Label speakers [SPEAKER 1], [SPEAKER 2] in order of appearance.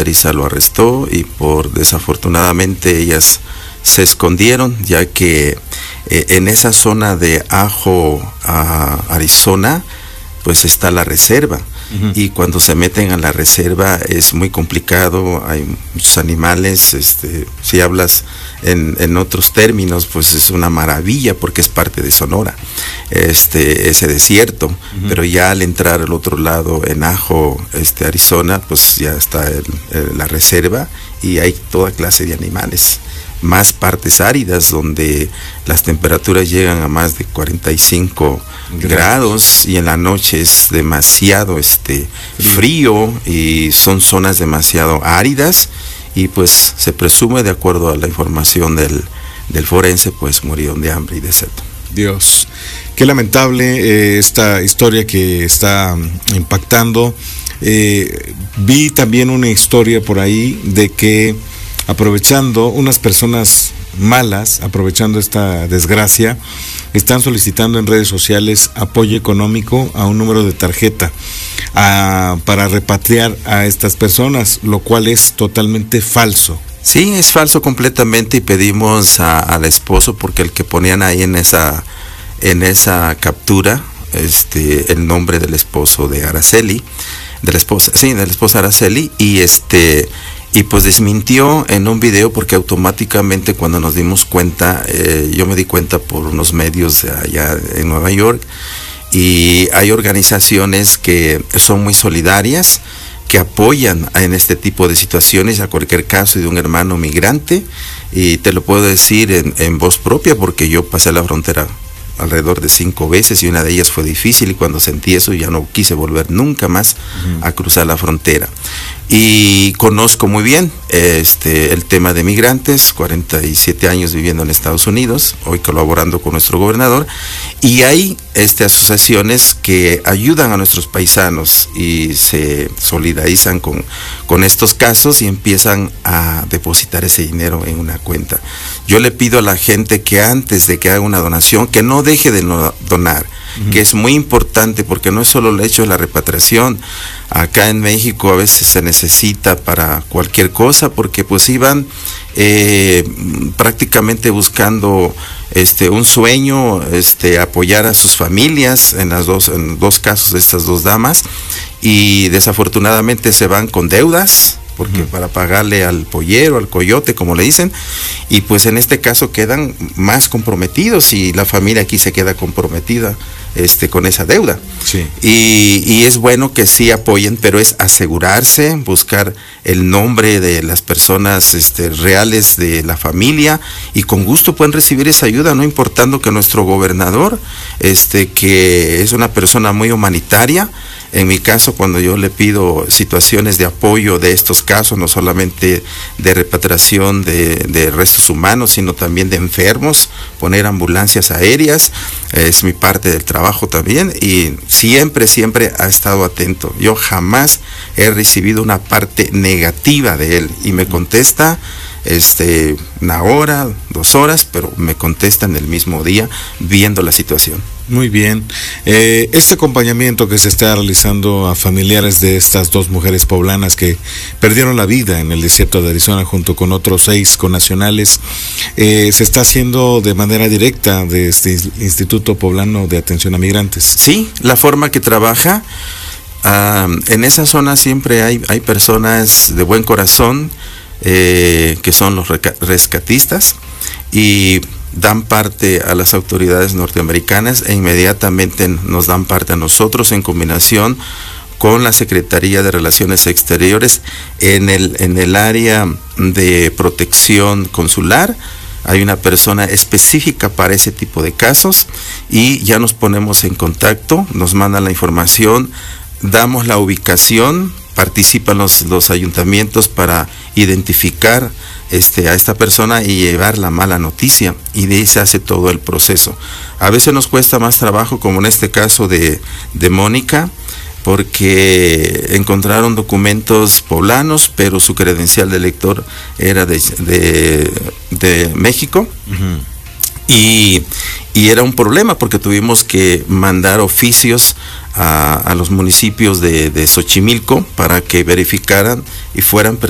[SPEAKER 1] fronteriza lo arrestó y desafortunadamente ellas se escondieron, ya que en esa zona de Ajo, Arizona, pues está la reserva. Y cuando se meten a la reserva es muy complicado, hay muchos animales, si hablas en otros términos, pues es una maravilla porque es parte de Sonora, ese desierto, pero ya al entrar al otro lado, en Ajo, Arizona, pues ya está la reserva y hay toda clase de animales. Más partes áridas donde las temperaturas llegan a más de 45 grados y en la noche es demasiado frío y son zonas demasiado áridas y pues se presume, de acuerdo a la información del forense, pues murieron de hambre y de sed.
[SPEAKER 2] Dios, qué lamentable esta historia que está impactando. Vi también una historia por ahí de que aprovechando unas personas malas, aprovechando esta desgracia, están solicitando en redes sociales apoyo económico a un número de tarjeta para repatriar a estas personas, lo cual es totalmente falso.
[SPEAKER 1] Sí, es falso completamente y pedimos al esposo, porque el que ponían ahí en esa captura, el nombre del esposo de Araceli, de la esposa Araceli, y pues desmintió en un video, porque automáticamente cuando nos dimos cuenta, yo me di cuenta por unos medios de allá en Nueva York, y hay organizaciones que son muy solidarias, que apoyan en este tipo de situaciones, a cualquier caso de un hermano migrante, y te lo puedo decir en voz propia, porque yo pasé la frontera alrededor de 5 veces y una de ellas fue difícil, y cuando sentí eso ya no quise volver nunca más a cruzar la frontera. Y conozco muy bien el tema de migrantes, 47 años viviendo en Estados Unidos, hoy colaborando con nuestro gobernador, y hay asociaciones que ayudan a nuestros paisanos y se solidarizan con estos casos y empiezan a depositar ese dinero en una cuenta. Yo le pido a la gente que antes de que haga una donación, que no deje de donar, que es muy importante, porque no es solo el hecho de la repatriación. Acá en México a veces se necesita para cualquier cosa, porque pues iban prácticamente buscando un sueño, apoyar a sus familias, en dos casos de estas dos damas, y desafortunadamente se van con deudas, porque para pagarle al pollero, al coyote, como le dicen, y pues en este caso quedan más comprometidos y la familia aquí se queda comprometida con esa deuda.
[SPEAKER 2] Sí.
[SPEAKER 1] Y es bueno que sí apoyen, pero es asegurarse, buscar el nombre de las personas reales de la familia, y con gusto pueden recibir esa ayuda, no importando que nuestro gobernador, que es una persona muy humanitaria. En mi caso, cuando yo le pido situaciones de apoyo de estos casos, no solamente de repatriación de restos humanos, sino también de enfermos, poner ambulancias aéreas, es mi parte del trabajo también, y siempre ha estado atento. Yo jamás he recibido una parte negativa de él, y me contesta una hora, 2 horas, pero me contesta en el mismo día, viendo la situación.
[SPEAKER 2] Muy bien. Este acompañamiento que se está realizando a familiares de estas 2 mujeres poblanas que perdieron la vida en el desierto de Arizona junto con otros 6 connacionales, se está haciendo de manera directa de este Instituto Poblano de Atención a Migrantes.
[SPEAKER 1] Sí, la forma que trabaja, en esa zona siempre hay personas de buen corazón, que son los rescatistas, y dan parte a las autoridades norteamericanas e inmediatamente nos dan parte a nosotros, en combinación con la Secretaría de Relaciones Exteriores en el área de protección consular. Hay una persona específica para ese tipo de casos y ya nos ponemos en contacto, nos mandan la información, damos la ubicación, participan los ayuntamientos para identificar a esta persona y llevar la mala noticia, y de ahí se hace todo el proceso. A veces nos cuesta más trabajo, como en este caso de Mónica, porque encontraron documentos poblanos, pero su credencial de elector era de México. Y era un problema, porque tuvimos que mandar oficios a los municipios de Xochimilco para que verificaran y fueran